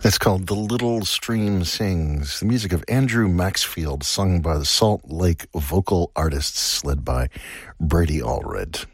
It's called The Little Stream Sings, the music of Andrew Maxfield, sung by the Salt Lake vocal artists led by Brady Allred.